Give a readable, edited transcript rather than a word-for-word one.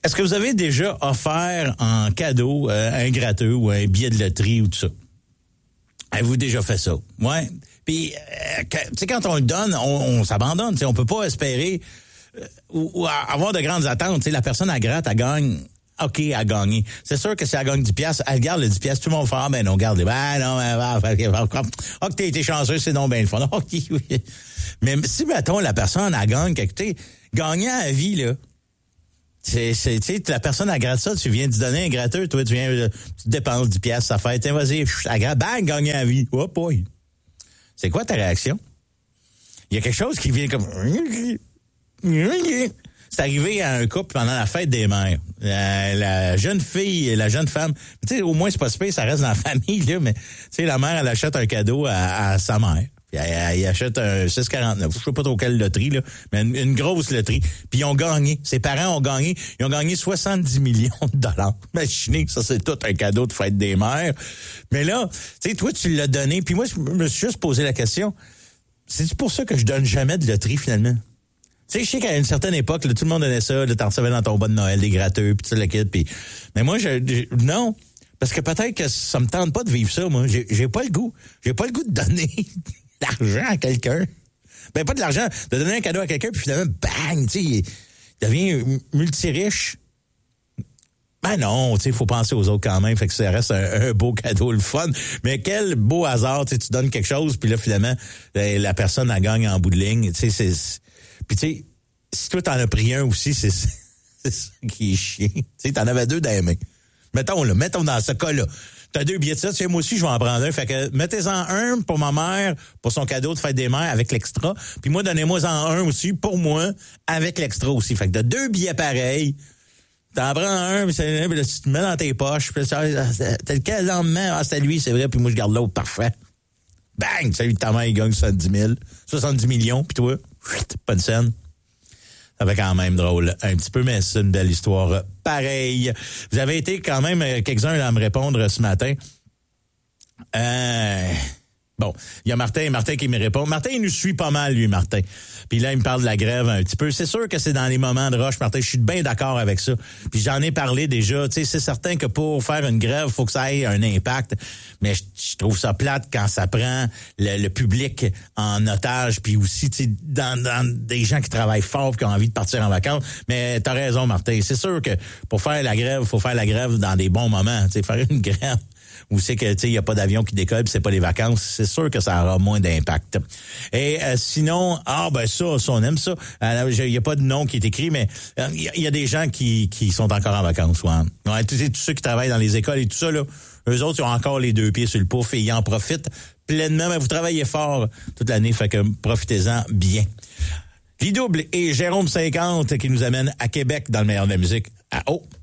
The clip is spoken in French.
Est-ce que vous avez déjà offert en cadeau un gratteux ou un billet de loterie ou tout ça? Avez-vous déjà fait ça? Ouais. Puis, tu sais, quand on le donne, on s'abandonne. On peut pas espérer ou avoir de grandes attentes. Tu sais, la personne à gratte, elle gagne. OK, elle a gagné. C'est sûr que si elle gagne 10 piastres, elle garde le 10 piastres. Tout le monde fait, ben non, garde-les. Ben non, OK, t'as été chanceux, c'est donc bien le fun. OK, oui. Mais si, mettons, la personne, elle gagne quelque chose, gagner à la vie, là, tu sais, la personne à gratte ça, tu viens de donner un gratteux, toi, tu dépenses 10 piastres, ça fait, tiens, vas-y, à gratte, bang, gagner à la vie. Oh, boy. C'est quoi ta réaction? Il y a quelque chose qui vient comme... C'est arrivé à un couple pendant la fête des mères. La jeune fille et la jeune femme, tu sais, au moins, c'est pas super, ça reste dans la famille, là, mais tu sais, la mère, elle achète un cadeau à sa mère. Puis elle achète un 6,49. Je sais pas trop quelle loterie, là, mais une grosse loterie. Puis ils ont gagné. Ses parents ont gagné. Ils ont gagné 70 millions de dollars. Imaginez que ça, c'est tout un cadeau de fête des mères. Mais là, tu sais, toi, tu l'as donné. Puis moi, je me suis juste posé la question. C'est pour ça que je donne jamais de loterie, finalement? Tu sais, je sais qu'à une certaine époque, là, tout le monde donnait ça, là, t'en recevais dans ton bas de Noël, des gratteux, puis tout le kit, puis... Mais moi, non. Parce que peut-être que ça me tente pas de vivre ça, moi. J'ai pas le goût. J'ai pas le goût de donner l'argent à quelqu'un. Ben, pas de l'argent, de donner un cadeau à quelqu'un, puis finalement, bang, tu sais, il devient multiriche. Ben non, tu sais, il faut penser aux autres quand même, fait que ça reste un beau cadeau, le fun. Mais quel beau hasard, tu sais, tu donnes quelque chose, puis là, finalement, la personne, elle gagne en bout de ligne, tu sais, c'est... Puis tu sais, si toi, t'en as pris un aussi, c'est ça qui est chiant. Tu sais, t'en avais deux dans les mains. Mettons dans ce cas-là. T'as deux billets de ça, tu sais, moi aussi, je vais en prendre un. Fait que mettez-en un pour ma mère, pour son cadeau de fête des mères avec l'extra. Puis moi, donnez-moi-en un aussi pour moi, avec l'extra aussi. Fait que t'as deux billets pareils. T'en prends un, puis tu te mets dans tes poches. Puis t'as lequel lendemain? Ah, c'était lui, c'est vrai. Puis moi, je garde l'autre, parfait. Bang! Celui de ta mère, il gagne 70 millions. Puis toi, pas de scène. Ça fait quand même drôle un petit peu, mais c'est une belle histoire pareil. Vous avez été quand même quelques-uns à me répondre ce matin. Bon, il y a Martin qui me répond. Martin, il nous suit pas mal, lui, Martin. Puis là, il me parle de la grève un petit peu. C'est sûr que c'est dans les moments de rush, Martin. Je suis bien d'accord avec ça. Puis j'en ai parlé déjà. Tu sais, c'est certain que pour faire une grève, il faut que ça ait un impact. Mais je trouve ça plate quand ça prend le public en otage. Puis aussi, tu sais, dans des gens qui travaillent fort et qui ont envie de partir en vacances. Mais t'as raison, Martin. C'est sûr que pour faire la grève, il faut faire la grève dans des bons moments. Tu sais, faire une grève où c'est que, tu sais, il n'y a pas d'avion qui décolle, puis c'est pas les vacances, c'est sûr que ça aura moins d'impact. Et sinon, ça, on aime ça. Il n'y a pas de nom qui est écrit, mais il y a des gens qui sont encore en vacances. Ouais, tous ceux qui travaillent dans les écoles et tout ça, là, eux autres, ils ont encore les deux pieds sur le pouf et ils en profitent pleinement. Mais vous travaillez fort toute l'année, fait que profitez-en bien. Lidouble et Jérôme 50 qui nous amènent à Québec dans le meilleur de la musique.